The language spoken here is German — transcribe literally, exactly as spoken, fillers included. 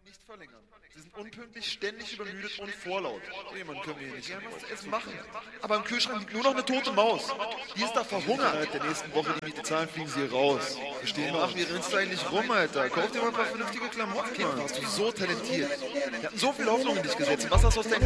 Nicht verlängern. Sie sind unpünktlich, ständig übermüdet und vorlaut. So jemand können wir hier nicht. Wir haben was zu essen machen. Aber im Kühlschrank liegt nur noch eine tote Maus. Die ist da verhungert. Innerhalb der nächsten Woche die Miete zahlen, fliegen sie hier raus. Verstehen wir? Ach, wie rennst du eigentlich rum, Alter? Kauf dir mal ein paar vernünftige Klamotten, Mann. Warst du so talentiert. Wir hatten so viel Hoffnung in dich gesetzt. Was hast du aus deinem